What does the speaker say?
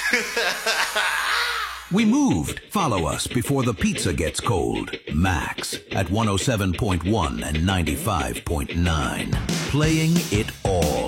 We moved. Follow us before the pizza gets cold. Max at 107.1 and 95.9. Playing it all.